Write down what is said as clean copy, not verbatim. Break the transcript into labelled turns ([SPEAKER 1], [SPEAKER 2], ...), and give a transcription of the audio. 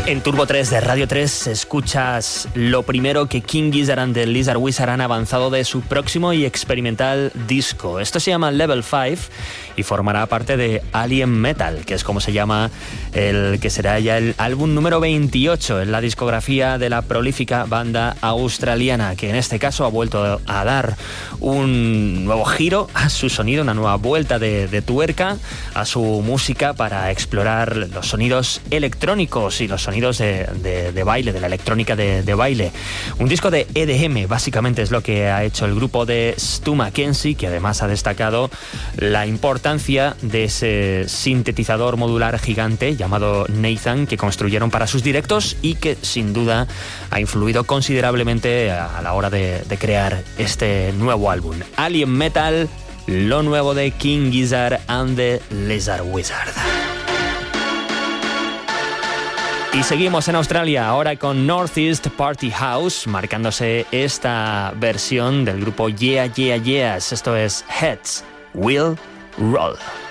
[SPEAKER 1] En Turbo 3 de Radio 3 escuchas lo primero que King Gizzard and the Lizard Wizard han avanzado de su próximo y experimental disco. Esto se llama Level 5 y formará parte de Alien Metal, que es como se llama el que será ya el álbum número 28 en la discografía de la prolífica banda australiana, que en este caso ha vuelto a dar un nuevo giro a su sonido, una nueva vuelta de tuerca a su música para explorar los sonidos electrónicos y los sonidos de baile, de la electrónica de baile. Un disco de EDM, básicamente, es lo que ha hecho el grupo de Stu Mackenzie, que además ha destacado la importancia de ese sintetizador modular gigante llamado Nathan, que construyeron para sus directos y que sin duda ha influido considerablemente a la hora de crear este nuevo álbum. Alien Metal, lo nuevo de King Gizzard and the Lizard Wizard. Y seguimos en Australia, ahora con Northeast Party House, marcándose esta versión del grupo Yeah Yeah Yeahs. Esto es Heads Will Roll.